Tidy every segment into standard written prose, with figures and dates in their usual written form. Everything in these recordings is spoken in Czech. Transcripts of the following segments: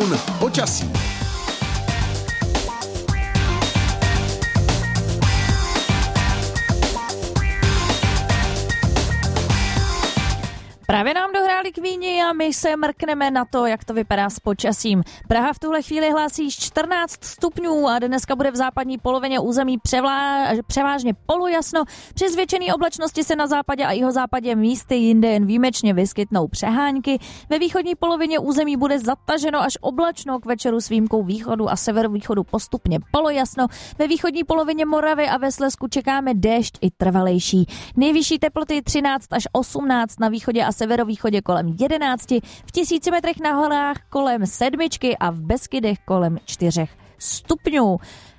Rockzone počasí. Právě nám dohráli Queeni a my se mrkneme na to, jak to vypadá s počasím. Praha v tuhle chvíli hlásí 14 stupňů a dneska bude v západní polovině území převážně polojasno. Při zvětšené oblačnosti se na západě a jihozápadě místy jinde jen výjimečně vyskytnou přehánky. Ve východní polovině území bude zataženo až oblačno, k večeru s výjimkou východu a severovýchodu postupně polojasno. Ve východní polovině Moravy a ve Slezsku čekáme déšť i trvalejší. Nejvyšší teploty 13 až 18 na východě a severovýchodě kolem 11, v 1000 metrech na horách kolem 7 a v Beskydech kolem 4 stupňů.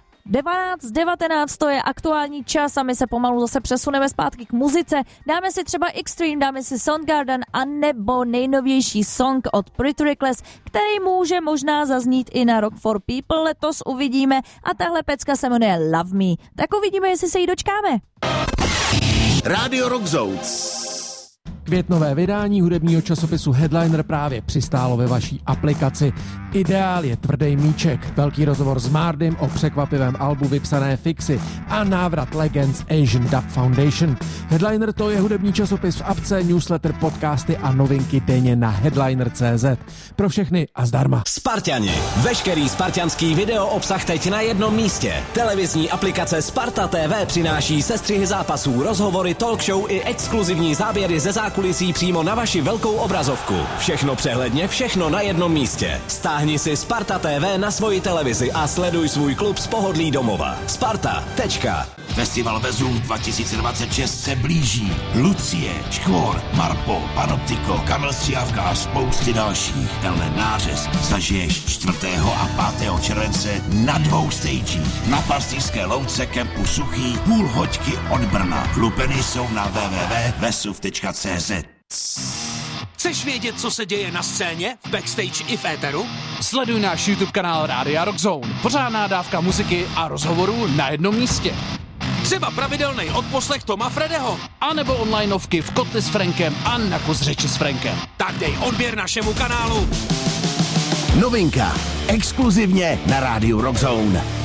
19 to je aktuální čas a my se pomalu zase přesuneme zpátky k muzice. Dáme si třeba Extreme, dáme si Soundgarden a nebo nejnovější song od Pretty Reckless, který může možná zaznít i na Rock for People letos, uvidíme. A tahle pecka se jmenuje Love Me. Tak uvidíme, jestli se jí dočkáme. Rádio Rockzone. Květnové vydání hudebního časopisu Headliner právě přistálo ve vaší aplikaci. Ideál je tvrdý míček, velký rozhovor s Mardym o překvapivém albu vypsané Fixy a návrat legend z Asian Dub Foundation. Headliner to je hudební časopis v apce, newsletter, podcasty a novinky denně na headliner.cz. Pro všechny a zdarma. Sparťani. Veškerý spartianský video obsah teď na jednom místě. Televizní aplikace Sparta TV přináší sestřihy zápasů, rozhovory, talk show i exkluzivní záběry ze zákulisí přímo na vaši velkou obrazovku. Všechno přehledně, všechno na jednom místě. Stáhni si Sparta TV na svoji televizi a sleduj svůj klub z pohodlí domova. Sparta. Festival Vezuv 2026 se blíží. Lucie, Škvor, Marpo, Panoptiko, Kamil Střihavka a spousty dalších. Tenhle nářez zažiješ 4. a 5. července na 2 stagích. Na Pastýřské louce kempu Suchý, půl hoďky od Brna. Lupeny jsou na www.vesuv.cz. Chceš vědět, co se děje na scéně, backstage i v éteru? Sleduj náš YouTube kanál Rádia Rockzone. Pořádná dávka muziky a rozhovorů na jednom místě. Třeba pravidelný odposlech Toma Fredeho. A nebo onlineovky v Kotli s Frankem a na kus řeči s Frankem. Tak dej odběr našemu kanálu. Novinka. Exkluzivně na Rádiu Rockzone.